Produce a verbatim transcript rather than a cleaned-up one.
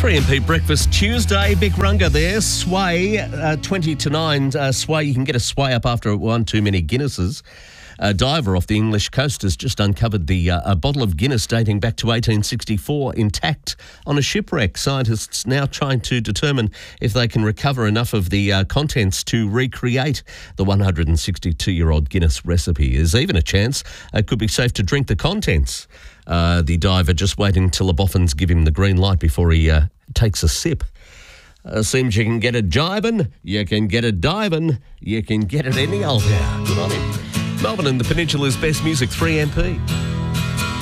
three M P Breakfast Tuesday, Big Runga there. Sway, uh, twenty to nine. Uh, sway, you can get a sway up after one too many Guinnesses. A diver off the English coast has just uncovered the uh, a bottle of Guinness dating back to eighteen sixty-four intact on a shipwreck. Scientists now trying to determine if they can recover enough of the uh, contents to recreate the one hundred sixty-two-year-old Guinness recipe. There's even a chance it could be safe to drink the contents. Uh, the diver just waiting till the boffins give him the green light before he uh, takes a sip. Uh, seems you can get it jiving, you can get it diving, you can get it any old how. Good on him. Melbourne and the Peninsula's best music, three M P.